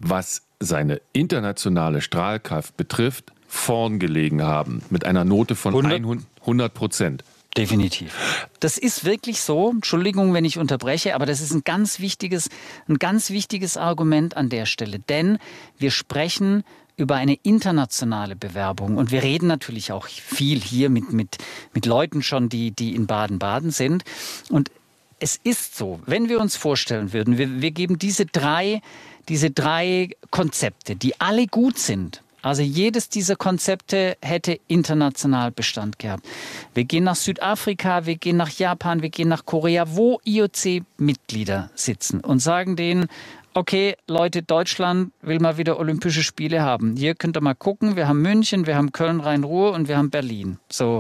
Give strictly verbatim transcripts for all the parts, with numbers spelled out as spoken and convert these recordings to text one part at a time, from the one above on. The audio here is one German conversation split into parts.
was seine internationale Strahlkraft betrifft, vorn gelegen haben. Mit einer Note von hundert Prozent. Definitiv. Das ist wirklich so. Entschuldigung, wenn ich unterbreche, aber das ist ein ganz wichtiges, ein ganz wichtiges Argument an der Stelle. Denn wir sprechen über eine internationale Bewerbung. Und wir reden natürlich auch viel hier mit, mit, mit Leuten schon, die, die in Baden-Baden sind. Und es ist so, wenn wir uns vorstellen würden, wir, wir geben diese drei, diese drei Konzepte, die alle gut sind. Also jedes dieser Konzepte hätte international Bestand gehabt. Wir gehen nach Südafrika, wir gehen nach Japan, wir gehen nach Korea, wo I O C-Mitglieder sitzen und sagen denen, okay, Leute, Deutschland will mal wieder Olympische Spiele haben. Hier könnt ihr mal gucken, wir haben München, wir haben Köln, Rhein-Ruhr und wir haben Berlin. So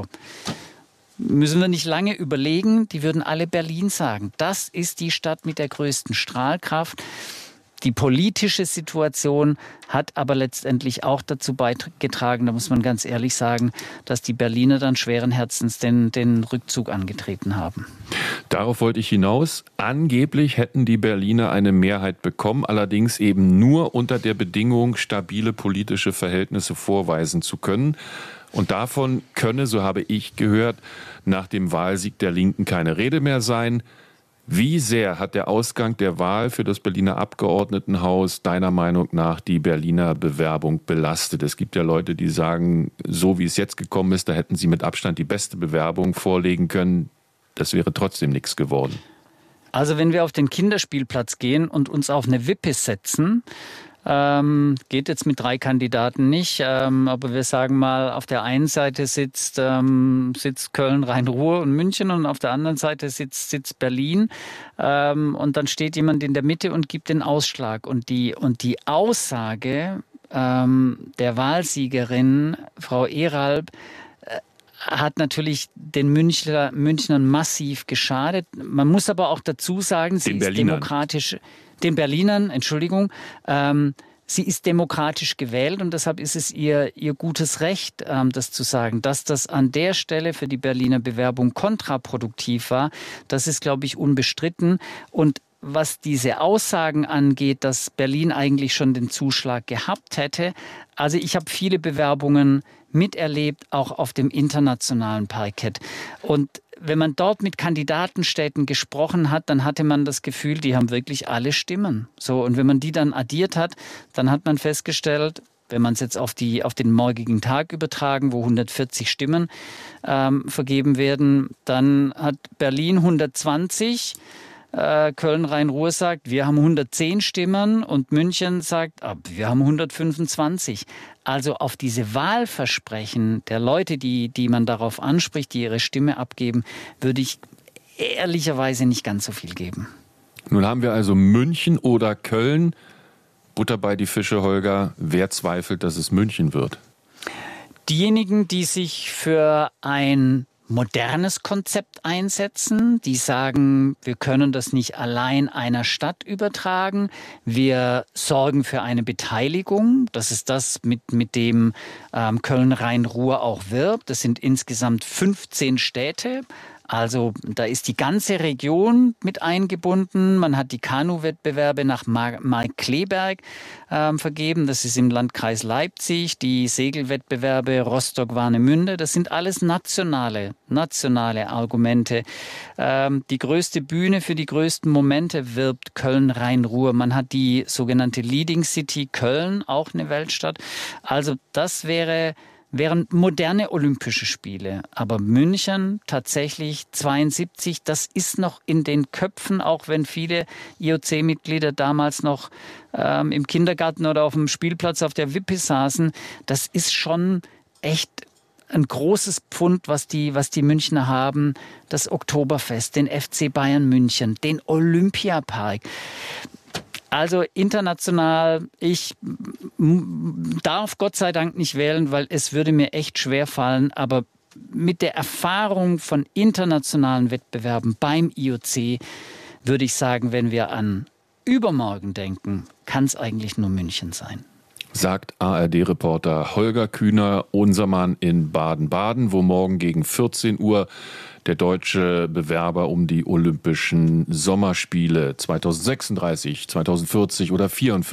müssen wir nicht lange überlegen, die würden alle Berlin sagen. Das ist die Stadt mit der größten Strahlkraft. Die politische Situation hat aber letztendlich auch dazu beigetragen, da muss man ganz ehrlich sagen, dass die Berliner dann schweren Herzens den, den Rückzug angetreten haben. Darauf wollte ich hinaus. Angeblich hätten die Berliner eine Mehrheit bekommen, allerdings eben nur unter der Bedingung, stabile politische Verhältnisse vorweisen zu können. Und davon könne, so habe ich gehört, nach dem Wahlsieg der Linken keine Rede mehr sein. Wie sehr hat der Ausgang der Wahl für das Berliner Abgeordnetenhaus deiner Meinung nach die Berliner Bewerbung belastet? Es gibt ja Leute, die sagen, so wie es jetzt gekommen ist, da hätten sie mit Abstand die beste Bewerbung vorlegen können. Das wäre trotzdem nichts geworden. Also wenn wir auf den Kinderspielplatz gehen und uns auf eine Wippe setzen, Ähm, geht jetzt mit drei Kandidaten nicht, ähm, aber wir sagen mal, auf der einen Seite sitzt, ähm, sitzt Köln, Rhein-Ruhr und München und auf der anderen Seite sitzt, sitzt Berlin ähm, und dann steht jemand in der Mitte und gibt den Ausschlag. Und die, und die Aussage ähm, der Wahlsiegerin, Frau Eralb, äh, hat natürlich den Münchner, Münchnern massiv geschadet. Man muss aber auch dazu sagen, sie ist demokratisch... Den Berlinern, Entschuldigung, ähm, sie ist demokratisch gewählt und deshalb ist es ihr, ihr gutes Recht, ähm, das zu sagen. Dass das an der Stelle für die Berliner Bewerbung kontraproduktiv war, das ist, glaube ich, unbestritten. Und was diese Aussagen angeht, dass Berlin eigentlich schon den Zuschlag gehabt hätte, also ich habe viele Bewerbungen miterlebt, auch auf dem internationalen Parkett. Und wenn man dort mit Kandidatenstädten gesprochen hat, dann hatte man das Gefühl, die haben wirklich alle Stimmen. So, und wenn man die dann addiert hat, dann hat man festgestellt, wenn man es jetzt auf, die, auf den morgigen Tag übertragen, wo hundertvierzig Stimmen ähm, vergeben werden, dann hat Berlin hundertzwanzig, äh, Köln, Rhein-Ruhr sagt, wir haben hundertzehn Stimmen und München sagt, ah, wir haben hundertfünfundzwanzig. Also auf diese Wahlversprechen der Leute, die, die man darauf anspricht, die ihre Stimme abgeben, würde ich ehrlicherweise nicht ganz so viel geben. Nun haben wir also München oder Köln. Butter bei die Fische, Holger. Wer zweifelt, dass es München wird? Diejenigen, die sich für ein modernes Konzept einsetzen, die sagen, wir können das nicht allein einer Stadt übertragen, wir sorgen für eine Beteiligung, das ist das, mit, mit dem ähm, Köln-Rhein-Ruhr auch wirbt, das sind insgesamt fünfzehn Städte. Also da ist die ganze Region mit eingebunden. Man hat die Kanu-Wettbewerbe nach Markkleeberg ähm, vergeben. Das ist im Landkreis Leipzig. Die Segelwettbewerbe Rostock-Warnemünde. Das sind alles nationale, nationale Argumente. Ähm, die größte Bühne für die größten Momente wirbt Köln-Rhein-Ruhr. Man hat die sogenannte Leading City Köln, auch eine Weltstadt. Also das wäre... wären moderne Olympische Spiele. Aber München tatsächlich zweiundsiebzig, das ist noch in den Köpfen, auch wenn viele I O C-Mitglieder damals noch ähm, im Kindergarten oder auf dem Spielplatz auf der Wippe saßen. Das ist schon echt ein großes Pfund, was die, was die Münchner haben. Das Oktoberfest, den F C Bayern München, den Olympiapark. Also international, ich darf Gott sei Dank nicht wählen, weil es würde mir echt schwer fallen, aber mit der Erfahrung von internationalen Wettbewerben beim I O C würde ich sagen, wenn wir an übermorgen denken, kann es eigentlich nur München sein. Sagt A R D-Reporter Holger Kühner, unser Mann in Baden-Baden, wo morgen gegen vierzehn Uhr der deutsche Bewerber um die Olympischen Sommerspiele zweitausendsechsunddreißig, zweitausendvierzig oder vierundvierzig